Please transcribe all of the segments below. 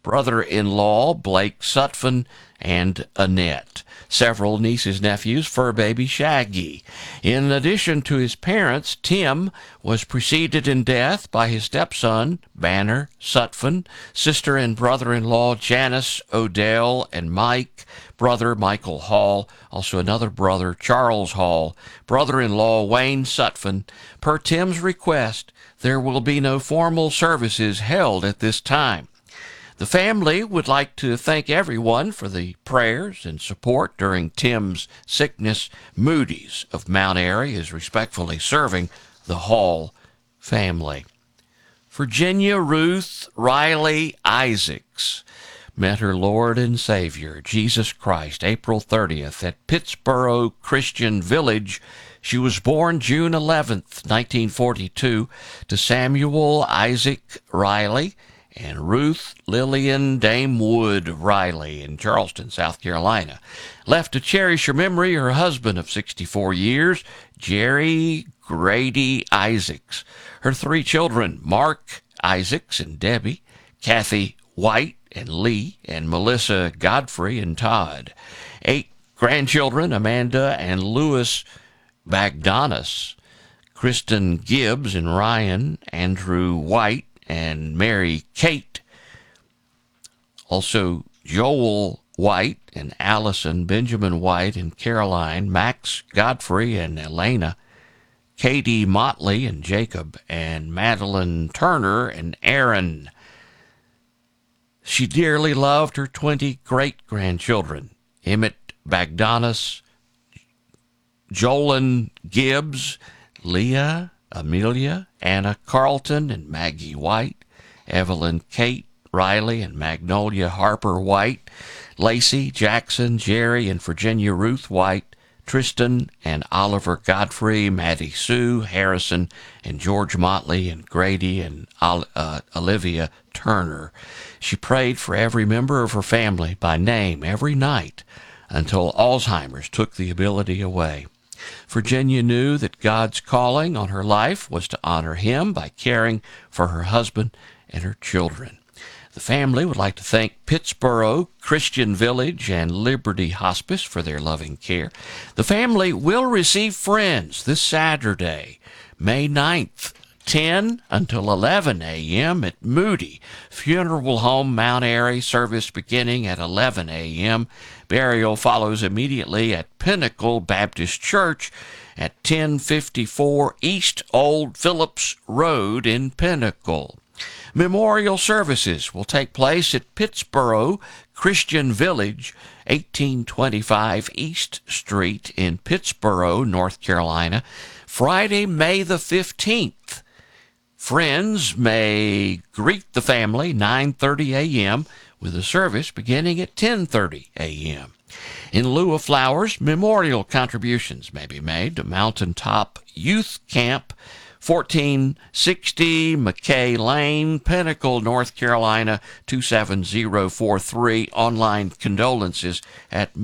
brother-in-law Blake Sutphen, and Annette. Several nieces, nephews, fur baby Shaggy. In addition to his parents, Tim was preceded in death by his stepson, Banner Sutphen, sister and brother-in-law Janice, Odell, and Mike, brother Michael Hall, also another brother, Charles Hall, brother-in-law Wayne Sutphen. Per Tim's request, there will be no formal services held at this time. The family would like to thank everyone for the prayers and support during Tim's sickness. Moody's of Mount Airy is respectfully serving the Hall family. Virginia Ruth Riley Isaacs met her Lord and Savior, Jesus Christ, April 30th at Pittsboro Christian Village. She was born June 11th, 1942, to Samuel Isaac Riley and Ruth Lillian Dame Wood Riley in Charleston, South Carolina. Left to cherish her memory, her husband of 64 years, Jerry Grady Isaacs. Her 3 children, Mark Isaacs and Debbie, Kathy White and Lee, and Melissa Godfrey and Todd. 8 grandchildren, Amanda and Louis Bagdonis, Kristen Gibbs and Ryan, Andrew White, and Mary Kate. Also Joel White and Allison, Benjamin White and Caroline, Max Godfrey and Elena, Katie Motley and Jacob, and Madeline Turner and Aaron. She dearly loved her 20 great-grandchildren, Emmett Bagdonis, Jolyn Gibbs, Leah, Amelia, Anna Carlton, and Maggie White, Evelyn Kate Riley and Magnolia Harper White, Lacey, Jackson, Jerry, and Virginia Ruth White, Tristan and Oliver Godfrey, Maddie Sue, Harrison, and George Motley, and Grady and Olivia Turner. She prayed for every member of her family by name every night until Alzheimer's took the ability away. Virginia knew that God's calling on her life was to honor him by caring for her husband and her children. The family would like to thank Pittsboro Christian Village and Liberty Hospice for their loving care. The family will receive friends this Saturday, May 9th, 10 until 11 a.m. at Moody Funeral Home, Mount Airy. Service beginning at 11 a.m. Burial follows immediately at Pinnacle Baptist Church at 1054 East Old Phillips Road in Pinnacle. Memorial services will take place at Pittsboro Christian Village, 1825 East Street in Pittsboro, North Carolina, Friday, May the 15th. Friends may greet the family 9:30 a.m. with a service beginning at 10:30 a.m. In lieu of flowers, memorial contributions may be made to Mountaintop Youth Camp, 1460 McKay Lane, Pinnacle, North Carolina, 27043. Online condolences at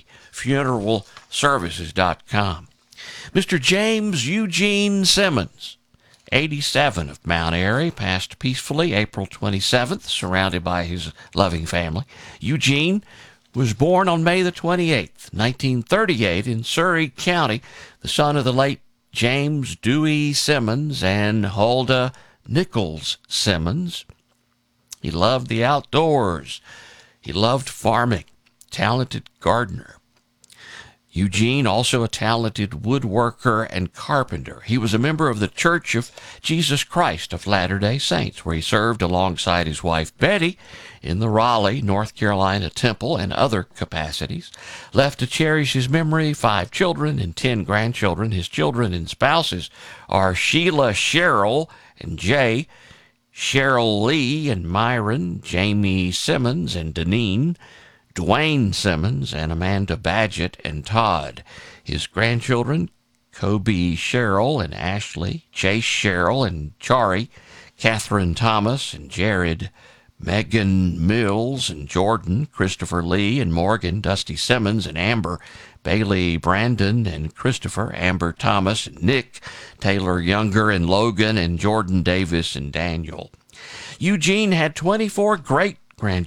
moodyfuneralservices.com. Mr. James Eugene Simmons, 87 of Mount Airy, passed peacefully April 27th, surrounded by his loving family. Eugene was born on May the 28th, 1938 in Surrey County, the son of the late James Dewey Simmons and Huldah Nichols Simmons. He loved the outdoors. He loved farming. Talented gardener. Eugene, also a talented woodworker and carpenter. He was a member of the Church of Jesus Christ of Latter-day Saints, where he served alongside his wife Betty in the Raleigh, North Carolina Temple and other capacities. Left to cherish his memory, 5 children and 10 grandchildren. His children and spouses are Sheila Cheryl and Jay, Cheryl Lee and Myron, Jamie Simmons and Deneen, Dwayne Simmons and Amanda Badgett and Todd. His grandchildren, Kobe Cheryl and Ashley, Chase Cheryl and Chari, Catherine Thomas and Jared, Megan Mills and Jordan, Christopher Lee and Morgan, Dusty Simmons and Amber, Bailey Brandon and Christopher, Amber Thomas and Nick, Taylor Younger and Logan, and Jordan Davis and Daniel. Eugene had 24 great grandchildren